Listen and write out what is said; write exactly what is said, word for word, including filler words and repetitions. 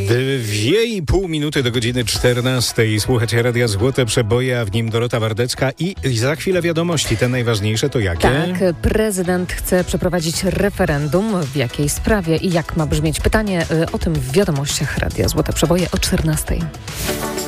Dwie i pół minuty do godziny czternastej. Słuchacie Radia Złote Przeboje, a w nim Dorota Wardecka i za chwilę wiadomości. Te najważniejsze to jakie? Tak, prezydent chce przeprowadzić referendum. W jakiej sprawie i jak ma brzmieć pytanie? O tym w wiadomościach Radia Złote Przeboje o czternastej.